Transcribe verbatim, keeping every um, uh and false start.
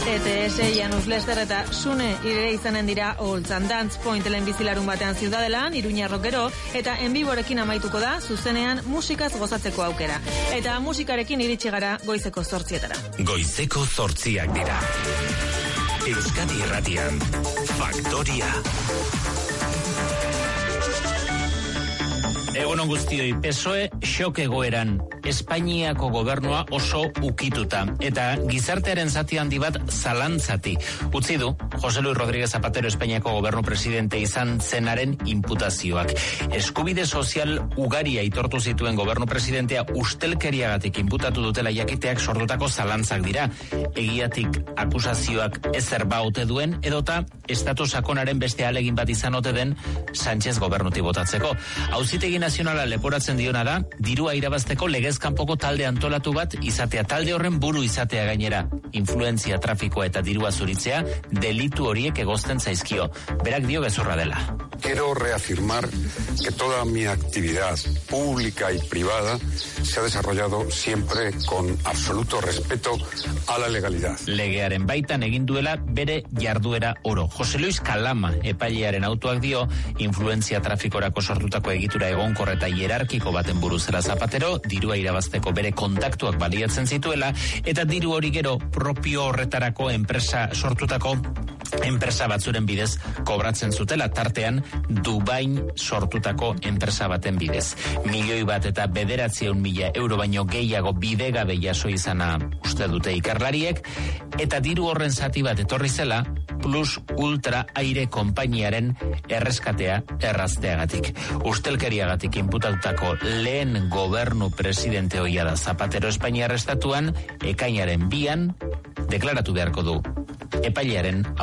E T S, Janus Lester eta Sune ire izanen dira holtzan. Dance Point lehenbizilarun batean Ziudadelan, Iruña Rockero, eta enbiborekin amaituko da, zuzenean musikaz gozatzeko aukera. Eta musikarekin iritsi gara goizeko zortzietara. Goizeko zortziak dira. Euskadi Irratian, Faktoria. Egunon guztioi, P S O E xok egoeran, Espainiako gobernua oso ukituta, eta gizartearen zati handi bat zalantzati. Utzi du, José Luis Rodríguez Zapatero Espainiako gobernu presidente izan zenaren imputazioak. Eskubide sozial ugari aitortu zituen gobernu presidentea ustelkeriagatik imputatu dutela jakiteak sortutako zalantzak dira. Egiatik akusazioak ezer baute duen, edota estatu sakonaren beste alegin bat izan ote den Sánchez gobernutik botatzeko. Auzitegi nazionala leporatzen diona da, dirua irabazteko legez kanpoko talde antolatu bat izatea, talde horren buru izatea gainera. Influentzia, trafikoa eta dirua zuritzea delitu horiek egozten zaizkio. Berak dio gezurra dela. Quiero reafirmar que toda mi actividad pública y privada se ha desarrollado siempre con absoluto respeto a la legalidad. Legearen baitan egin duela bere jarduera oro. José Luis Calama epailearen autoak dio, influentzia trafikorako sortutako egitura egonkor eta hierarkiko baten buruzela Zapatero, dirua irabazteko bere kontaktuak baliatzen zituela, eta diru hori gero propio horretarako enpresa sortutako enpresa batzuren bidez kobratzen zutela, tartean Dubain sortutako enpresa baten bidez. Milioi bat eta bederatziehun mila euro baino gehiago bidegabe jaso izana uste dute ikerlariek, eta diru horren zati bat etorri zela Plus Ultra Aire konpainiaren erreskatea errazteagatik. Ustelkeriagatik inputatutako lehen gobernu presidente hoia da Zapatero Espainiar estatuan, ekainaren bian deklaratu beharko du epailearen